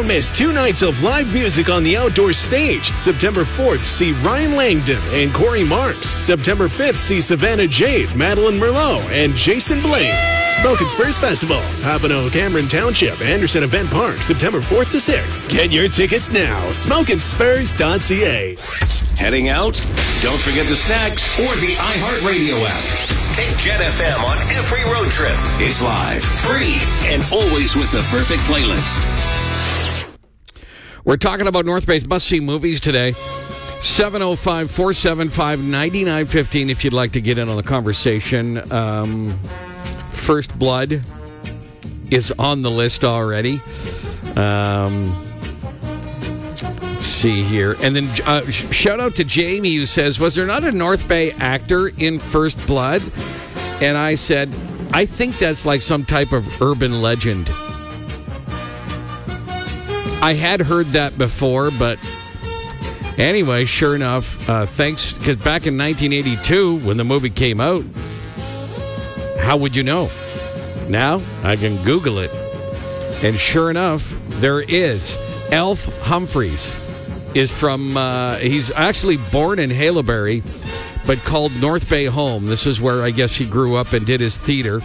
Don't miss 2 nights of live music on the outdoor stage. September 4th, see Ryan Langdon and Corey Marks. September 5th, see Savannah Jade, Madeline Merlot, and Jason Blaine. Smoke and Spurs Festival, Pompano, Cameron Township, Anderson Event Park, September 4th to 6th. Get your tickets now. SmokeandSpurs.ca. Heading out? Don't forget the snacks or the iHeartRadio app. Take Jet FM on every road trip. It's live, free, and always with the perfect playlist. We're talking about North Bay's must-see movies today. 705-475-9915 if you'd like to get in on the conversation. First Blood is on the list already. Let's see here. And then shout out to Jamie who says, was there not a North Bay actor in First Blood? And I said, I think that's like some type of urban legend. I had heard that before, but anyway, sure enough, thanks, because back in 1982, when the movie came out, how would you know? Now, I can Google it. And sure enough, there is. Elf Humphreys is from, he's actually born in Haileybury, but called North Bay home. This is where I guess he grew up and did his theater.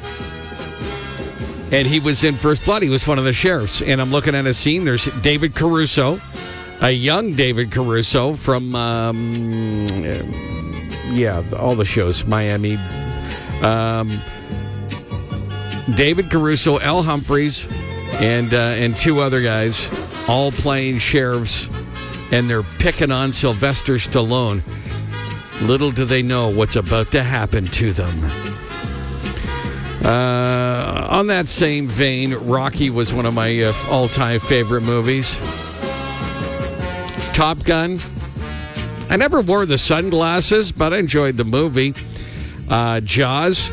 And he was in First Blood. He was one of the sheriffs. And I'm looking at a scene. There's David Caruso, a young David Caruso from, all the shows, Miami. David Caruso, L. Humphreys, and 2 other guys, all playing sheriffs, and they're picking on Sylvester Stallone. Little do they know what's about to happen to them. On that same vein, Rocky was one of my all-time favorite movies. Top Gun. I never wore the sunglasses, but I enjoyed the movie. Jaws.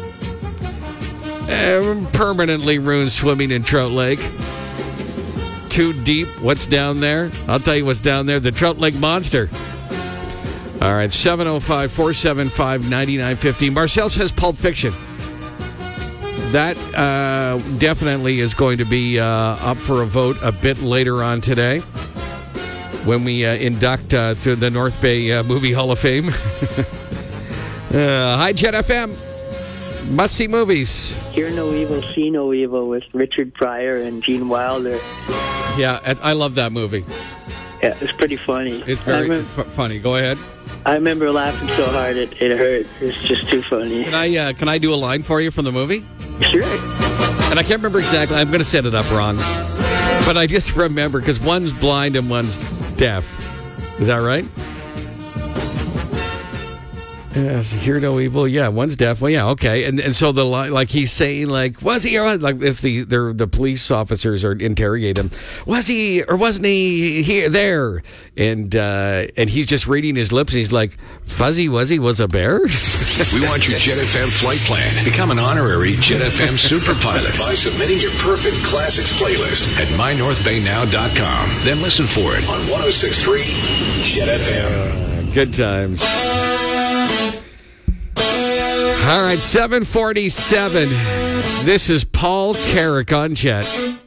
Permanently ruined swimming in Trout Lake. Too deep. What's down there? I'll tell you what's down there. The Trout Lake Monster. All right, 705-475-9950. Marcel says Pulp Fiction. That definitely is going to be up for a vote a bit later on today when we induct to the North Bay Movie Hall of Fame. Hi, Jet FM. Must-see movies. Hear No Evil, See No Evil with Richard Pryor and Gene Wilder. Yeah, I love that movie. Yeah, it's pretty funny. It's very funny. Go ahead. I remember laughing so hard it hurt. It's just too funny. Can I do a line for you from the movie? Sure. And I can't remember exactly. I'm going to set it up wrong. But I just remember, because one's blind and one's deaf. Is that right? Yes, hear no evil. Yeah, one's deaf. Well, yeah, okay. And so the line, like he's saying, like, was he or like it's the police officers are interrogating him. Was he or wasn't he here there? And he's just reading his lips. And he's like, Fuzzy Wuzzy was a bear. We want your Jet FM flight plan. Become an honorary Jet FM super pilot by submitting your perfect classics playlist at mynorthbaynow.com. Then listen for it on 106.3 Jet FM. Good times. All right, 747. This is Paul Carrick on Jet.